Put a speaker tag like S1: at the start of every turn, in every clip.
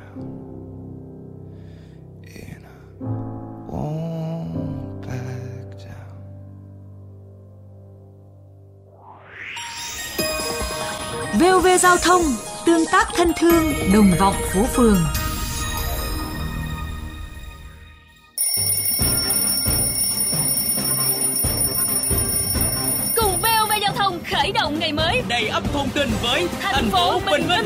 S1: down, and I won't back down.
S2: VOV Giao thông, tương tác thân thương, đồng vọng phố phường.
S3: Cùng VOV Giao thông khởi động ngày mới,
S4: đầy ắp thông tin với
S3: thành phố Bình Minh.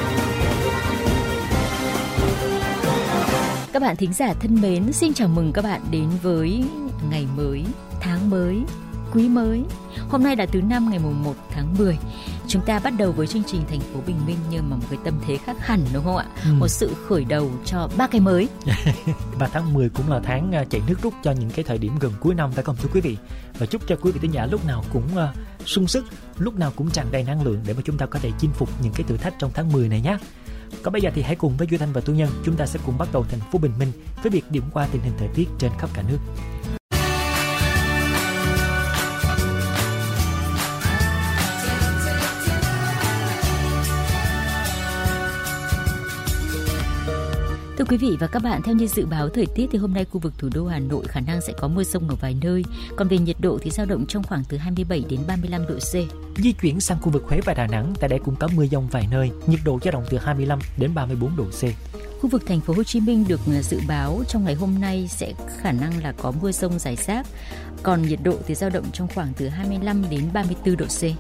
S5: Các bạn thính giả thân mến, xin chào mừng các bạn đến với ngày mới, tháng mới, quý mới. Hôm nay là thứ năm ngày 1 tháng 10. Chúng ta bắt đầu với chương trình Thành phố Bình Minh nhưng mà một cái tâm thế khác hẳn, đúng không ạ? Một sự khởi đầu cho 3 cái mới.
S6: Và tháng 10 cũng là tháng chạy nước rút cho những cái thời điểm gần cuối năm, phải không thưa quý vị? Và chúc cho quý vị thính giả lúc nào cũng sung sức, lúc nào cũng tràn đầy năng lượng để mà chúng ta có thể chinh phục những cái thử thách trong tháng 10 này nhé. Còn bây giờ thì hãy cùng với Duy Thanh và Tu Nhân, chúng ta sẽ cùng bắt đầu Thành phố Bình Minh với việc điểm qua tình hình thời tiết trên khắp cả nước.
S5: Thưa quý vị và các bạn, theo như dự báo thời tiết thì hôm nay khu vực thủ đô Hà Nội khả năng sẽ có mưa rông ở vài nơi. Còn về nhiệt độ thì dao động trong khoảng từ 27 đến 35 độ C.
S6: Di chuyển sang khu vực Huế và Đà Nẵng, tại đây cũng có mưa dông vài nơi, nhiệt độ dao động từ 25 đến 34 độ C.
S5: Khu vực thành phố Hồ Chí Minh được dự báo trong ngày hôm nay sẽ khả năng là có mưa rông rải rác. Còn nhiệt độ thì dao động trong khoảng từ 25 đến 34 độ C.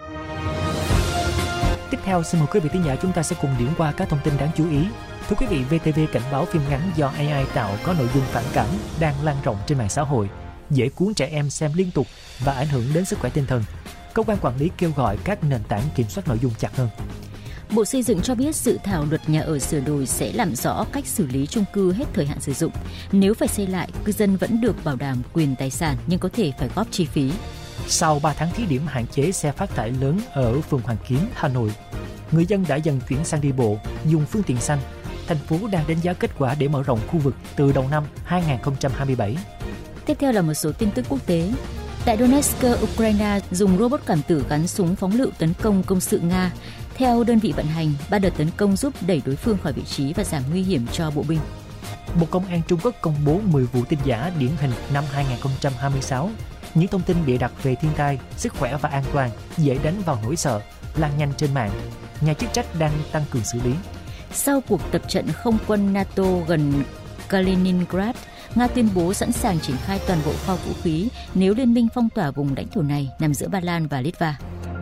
S6: Tiếp theo, xin mời quý vị thính giả chúng ta sẽ cùng điểm qua các thông tin đáng chú ý. Thưa quý vị, VTV cảnh báo phim ngắn do AI tạo có nội dung phản cảm đang lan rộng trên mạng xã hội, dễ cuốn trẻ em xem liên tục và ảnh hưởng đến sức khỏe tinh thần. Cơ quan quản lý kêu gọi các nền tảng kiểm soát nội dung chặt hơn.
S5: Bộ Xây dựng cho biết dự thảo luật nhà ở sửa đổi sẽ làm rõ cách xử lý chung cư hết thời hạn sử dụng. Nếu phải xây lại, cư dân vẫn được bảo đảm quyền tài sản nhưng có thể phải góp chi phí.
S6: Sau 3 tháng thí điểm hạn chế xe phát thải lớn ở phường Hoàn Kiếm, Hà Nội, người dân đã dần chuyển sang đi bộ, dùng phương tiện xanh. Thành phố đang đánh giá kết quả để mở rộng khu vực từ đầu năm 2027.
S5: Tiếp theo là một số tin tức quốc tế. Tại Donetsk, Ukraine dùng robot cảm tử gắn súng phóng lựu tấn công công sự Nga. Theo đơn vị vận hành, 3 đợt tấn công giúp đẩy đối phương khỏi vị trí và giảm nguy hiểm cho bộ binh.
S6: Bộ Công an Trung Quốc công bố 10 vụ tin giả điển hình năm 2026. Những thông tin bịa đặt về thiên tai, sức khỏe và an toàn dễ đánh vào nỗi sợ, lan nhanh trên mạng. Nhà chức trách đang tăng cường xử lý.
S5: Sau cuộc tập trận không quân NATO gần Kaliningrad, Nga tuyên bố sẵn sàng triển khai toàn bộ kho vũ khí nếu liên minh phong tỏa vùng lãnh thổ này nằm giữa Ba Lan và Litva.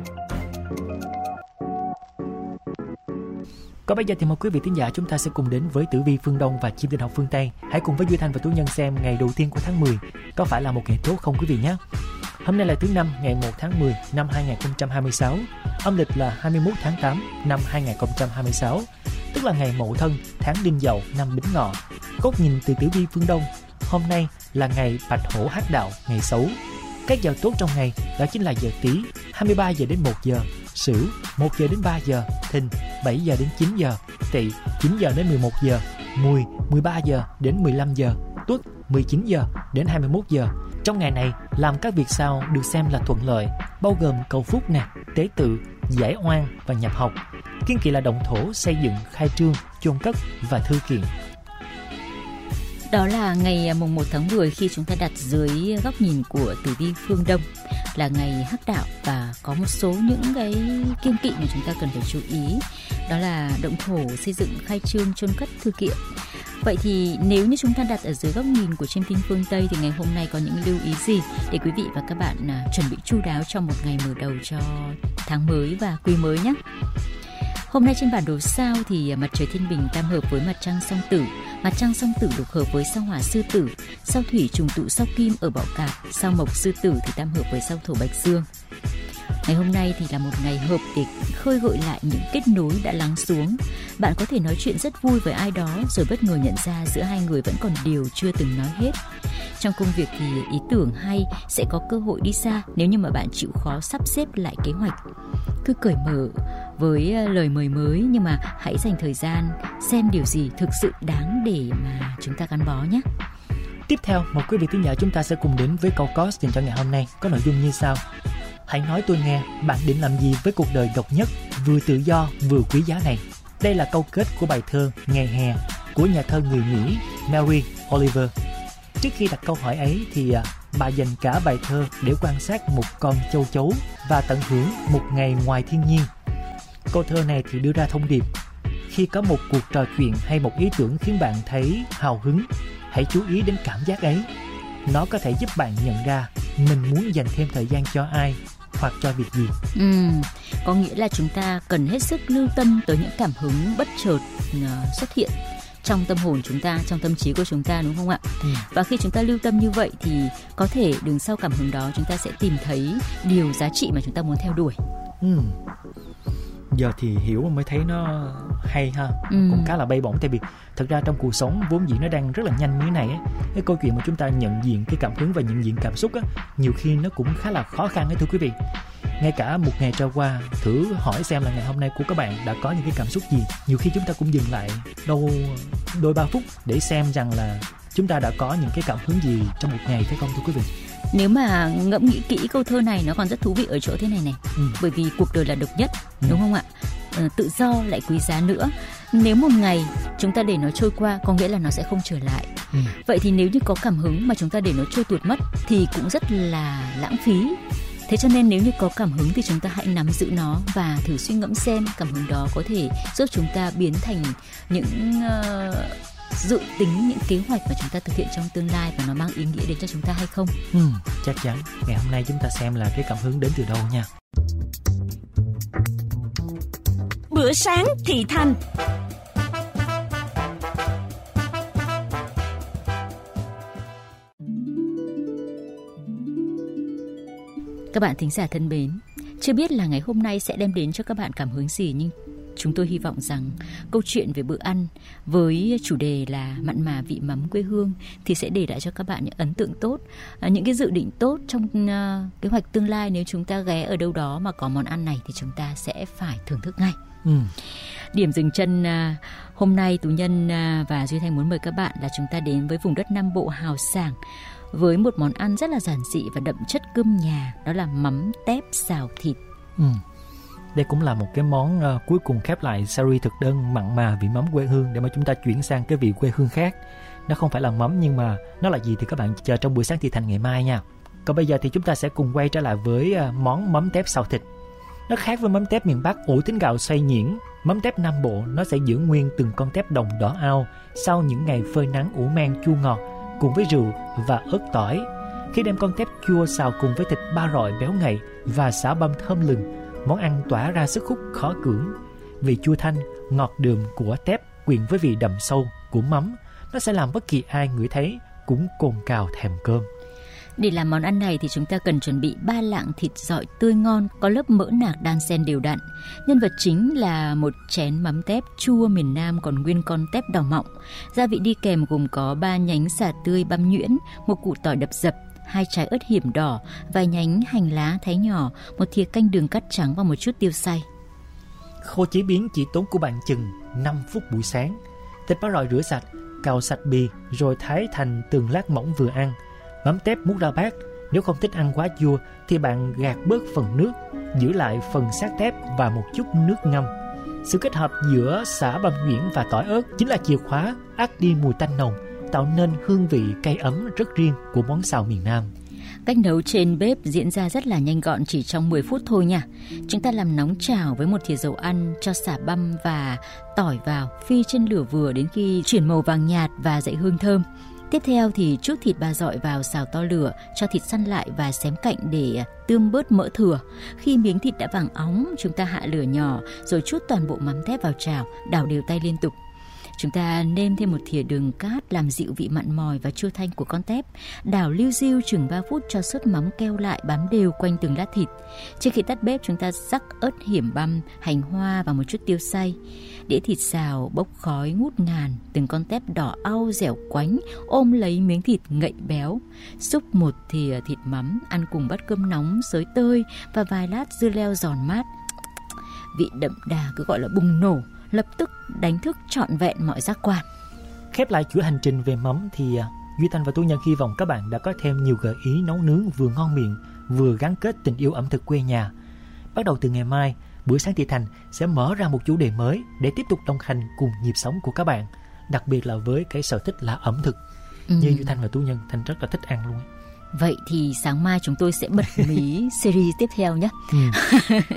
S6: Còn bây giờ thì mời quý vị thính giả chúng ta sẽ cùng đến với Tử Vi phương Đông và Chim Tinh học phương Tây. Hãy cùng với Duy Thanh và Tú Nhân xem ngày đầu tiên của tháng 10 có phải là một ngày tốt không quý vị nhé. Hôm nay là thứ Năm, ngày 1 tháng 10 năm 2026, âm lịch là 21 tháng 8 năm 2026, tức là ngày Mậu Thân, tháng Đinh Dậu, năm Bính Ngọ. Góc nhìn từ Tử Vi phương Đông, hôm nay là ngày Bạch Hổ Hắc Đạo, ngày xấu. Các giờ tốt trong ngày đó chính là giờ Tý, 23 giờ đến 1 giờ, Sửu, 1 giờ đến 3 giờ, Thìn, 7 giờ đến 9 giờ, Tỵ, 9 giờ đến 11 giờ, Mùi, 13 giờ đến 15 giờ, Tuất, 19 giờ đến 21 giờ. Trong ngày này, làm các việc sau được xem là thuận lợi, bao gồm cầu phúc nè, tế tự, giải oan và nhập học. Kiên kỵ là động thổ, xây dựng, khai trương, chôn cất và thư kiện.
S5: Đó là ngày mùng 1 tháng 10 khi chúng ta đặt dưới góc nhìn của Tử Vi phương Đông là ngày Hắc Đạo, và có một số những cái kiêng kỵ mà chúng ta cần phải chú ý. Đó là động thổ, xây dựng, khai trương, chôn cất, thư kiện. Vậy thì nếu như chúng ta đặt ở dưới góc nhìn của Chim Tinh phương Tây thì ngày hôm nay có những lưu ý gì để quý vị và các bạn chuẩn bị chu đáo cho một ngày mở đầu cho tháng mới và quý mới nhé. Hôm nay trên bản đồ sao thì mặt trời Thiên Bình tam hợp với mặt trăng Song Tử, mặt trăng Song Tử lục hợp với sao Hỏa Sư Tử, sao Thủy trùng tụ sao Kim ở Bạo Cạp, sao Mộc Sư Tử thì tam hợp với sao Thổ Bạch Dương. Ngày hôm nay thì là một ngày hợp để khơi gợi lại những kết nối đã lắng xuống. Bạn có thể nói chuyện rất vui với ai đó rồi bất ngờ nhận ra giữa hai người vẫn còn điều chưa từng nói hết. Trong công việc thì ý tưởng hay sẽ có cơ hội đi xa nếu như mà bạn chịu khó sắp xếp lại kế hoạch. Cứ cởi mở với lời mời mới, nhưng mà hãy dành thời gian xem điều gì thực sự đáng để mà chúng ta gắn bó nhé.
S6: Tiếp theo, mời quý vị thính giả chúng ta sẽ cùng đến với câu cost dành cho ngày hôm nay, có nội dung như sau. Hãy nói tôi nghe, bạn định làm gì với cuộc đời độc nhất, vừa tự do vừa quý giá này? Đây là câu kết của bài thơ Ngày hè của nhà thơ người Mỹ Mary Oliver. Trước khi đặt câu hỏi ấy thì bà dành cả bài thơ để quan sát một con châu chấu và tận hưởng một ngày ngoài thiên nhiên. Câu thơ này thì đưa ra thông điệp: khi có một cuộc trò chuyện hay một ý tưởng khiến bạn thấy hào hứng, hãy chú ý đến cảm giác ấy. Nó có thể giúp bạn nhận ra mình muốn dành thêm thời gian cho ai hoặc cho việc gì.
S5: Có nghĩa là chúng ta cần hết sức lưu tâm tới những cảm hứng bất chợt xuất hiện trong tâm hồn chúng ta, trong tâm trí của chúng ta, đúng không ạ? Và khi chúng ta lưu tâm như vậy thì có thể đứng sau cảm hứng đó chúng ta sẽ tìm thấy điều giá trị mà chúng ta muốn theo đuổi.
S6: Giờ thì hiểu mới thấy nó hay ha. Cũng khá là bay bổng, tại vì thật ra trong cuộc sống vốn dĩ nó đang rất là nhanh như thế này ấy. Cái câu chuyện mà chúng ta nhận diện cái cảm hứng và nhận diện cảm xúc á, nhiều khi nó cũng khá là khó khăn ấy, thưa quý vị. Ngay cả một ngày trôi qua, thử hỏi xem là ngày hôm nay của các bạn đã có những cái cảm xúc gì. Nhiều khi chúng ta cũng dừng lại đâu đôi 3 phút để xem rằng là chúng ta đã có những cái cảm hứng gì trong một ngày, phải không thưa quý vị?
S5: Nếu mà ngẫm nghĩ kỹ câu thơ này, nó còn rất thú vị ở chỗ thế này này. Bởi vì cuộc đời là độc nhất, đúng không ạ? Tự do lại quý giá nữa. Nếu một ngày chúng ta để nó trôi qua, có nghĩa là nó sẽ không trở lại. Vậy thì nếu như có cảm hứng mà chúng ta để nó trôi tuột mất thì cũng rất là lãng phí. Thế cho nên nếu như có cảm hứng thì chúng ta hãy nắm giữ nó và thử suy ngẫm xem cảm hứng đó có thể giúp chúng ta biến thành những dự tính, những kế hoạch mà chúng ta thực hiện trong tương lai và nó mang ý nghĩa đến cho chúng ta hay không.
S6: Chắc chắn. Ngày hôm nay chúng ta xem là cái cảm hứng đến từ đâu nha.
S2: Bữa sáng thị thành.
S5: Các bạn thính giả thân mến, chưa biết là ngày hôm nay sẽ đem đến cho các bạn cảm hứng gì, nhưng chúng tôi hy vọng rằng câu chuyện về bữa ăn với chủ đề là mặn mà vị mắm quê hương thì sẽ để lại cho các bạn những ấn tượng tốt, những cái dự định tốt trong kế hoạch tương lai. Nếu chúng ta ghé ở đâu đó mà có món ăn này thì chúng ta sẽ phải thưởng thức ngay. Điểm dừng chân hôm nay Tú Nhân và Duy Thanh muốn mời các bạn là chúng ta đến với vùng đất Nam Bộ hào sảng với một món ăn rất là giản dị và đậm chất cơm nhà, đó là mắm tép xào thịt.
S6: Đây cũng là một cái món cuối cùng khép lại series thực đơn mặn mà vị mắm quê hương để mà chúng ta chuyển sang cái vị quê hương khác. Nó không phải là mắm nhưng mà nó là gì thì các bạn chờ trong buổi sáng thị thành ngày mai nha. Còn bây giờ thì chúng ta sẽ cùng quay trở lại với món mắm tép xào thịt. Nó khác với mắm tép miền Bắc ủ tính gạo xoay nhuyễn. Mắm tép Nam Bộ nó sẽ giữ nguyên từng con tép đồng đỏ ao sau những ngày phơi nắng ủ men chua ngọt cùng với rượu và ớt tỏi. Khi đem con tép chua xào cùng với thịt ba rọi béo ngậy và sả băm thơm lừng, món ăn tỏa ra sức hút khó cưỡng. Vị chua thanh, ngọt đượm của tép quyện với vị đậm sâu của mắm, nó sẽ làm bất kỳ ai ngửi thấy cũng cồn cào thèm cơm.
S5: Để làm món ăn này thì chúng ta cần chuẩn bị 3 lạng thịt dọi tươi ngon, có lớp mỡ nạc đan xen đều đặn. Nhân vật chính là một chén mắm tép chua miền Nam còn nguyên con tép đỏ mọng. Gia vị đi kèm gồm có 3 nhánh sả tươi băm nhuyễn, 1 củ tỏi đập dập, 2 trái ớt hiểm đỏ, vài nhánh hành lá thái nhỏ, 1 thìa canh đường cắt trắng và một chút tiêu xay.
S6: Khâu chế biến chỉ tốn của bạn chừng 5 phút buổi sáng. Thịt ba rọi rửa sạch, cào sạch bì rồi thái thành từng lát mỏng vừa ăn. Mắm tép múc ra bát, nếu không thích ăn quá chua thì bạn gạt bớt phần nước, giữ lại phần xác tép và một chút nước ngâm. Sự kết hợp giữa sả băm nhuyễn và tỏi ớt chính là chìa khóa át đi mùi tanh nồng, tạo nên hương vị cay ấm rất riêng của món xào miền Nam.
S5: Cách nấu trên bếp diễn ra rất là nhanh gọn, chỉ trong 10 phút thôi nha. Chúng ta làm nóng chảo với 1 thìa dầu ăn, cho sả băm và tỏi vào, phi trên lửa vừa đến khi chuyển màu vàng nhạt và dậy hương thơm. Tiếp theo thì trút thịt ba rọi vào xào to lửa, cho thịt săn lại và xém cạnh để tươm bớt mỡ thừa. Khi miếng thịt đã vàng óng, chúng ta hạ lửa nhỏ rồi trút toàn bộ mắm tép vào chảo, đảo đều tay liên tục. Chúng ta nêm thêm 1 thìa đường cát làm dịu vị mặn mòi và chua thanh của con tép. Đảo liu riu chừng 3 phút cho sốt mắm keo lại bám đều quanh từng lát thịt. Trước khi tắt bếp, chúng ta rắc ớt hiểm băm, hành hoa và một chút tiêu xay. Đĩa thịt xào bốc khói ngút ngàn, từng con tép đỏ au dẻo quánh ôm lấy miếng thịt ngậy béo. Xúc 1 thìa thịt mắm, ăn cùng bát cơm nóng xới tơi và vài lát dưa leo giòn mát. Vị đậm đà cứ gọi là bùng nổ, lập tức đánh thức trọn vẹn mọi giác quan.
S6: Khép lại chuỗi hành trình về mắm thì Duy Thanh và Tú Nhân hy vọng các bạn đã có thêm nhiều gợi ý nấu nướng vừa ngon miệng vừa gắn kết tình yêu ẩm thực quê nhà. Bắt đầu từ ngày mai, Bữa sáng Thị Thành sẽ mở ra một chủ đề mới để tiếp tục đồng hành cùng nhịp sống của các bạn, đặc biệt là với cái sở thích là ẩm thực. Như Duy Thanh và Tú Nhân, Thanh rất là thích ăn luôn.
S5: Vậy thì sáng mai chúng tôi sẽ bật mí series tiếp theo nhé.